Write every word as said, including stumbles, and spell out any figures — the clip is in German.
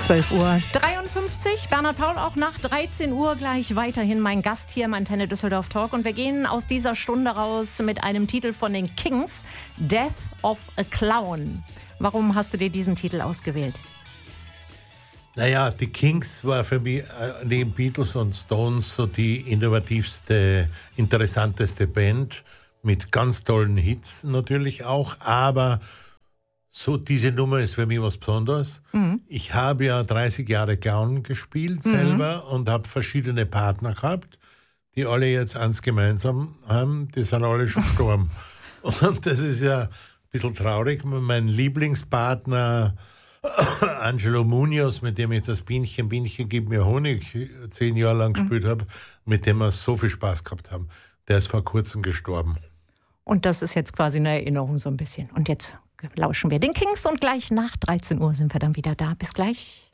zwölf Uhr dreiundfünfzig. Bernhard Paul auch nach dreizehn Uhr gleich weiterhin mein Gast hier im Antenne Düsseldorf Talk. Und wir gehen aus dieser Stunde raus mit einem Titel von den Kings, Death of a Clown. Warum hast du dir diesen Titel ausgewählt? Naja, die Kings war für mich neben Beatles und Stones so die innovativste, interessanteste Band mit ganz tollen Hits natürlich auch, aber so diese Nummer ist für mich was Besonderes. Mhm. Ich habe ja dreißig Jahre Clown gespielt selber mhm. und habe verschiedene Partner gehabt, die alle jetzt eins gemeinsam haben, die sind alle schon gestorben. Und das ist ja ein bisschen traurig. Mein Lieblingspartner Angelo Munoz, mit dem ich das Bienchen, Bienchen, gib mir Honig zehn Jahre lang gespielt mhm. habe, mit dem wir so viel Spaß gehabt haben, der ist vor kurzem gestorben. Und das ist jetzt quasi eine Erinnerung so ein bisschen. Und jetzt lauschen wir den Kings und gleich nach dreizehn Uhr sind wir dann wieder da. Bis gleich.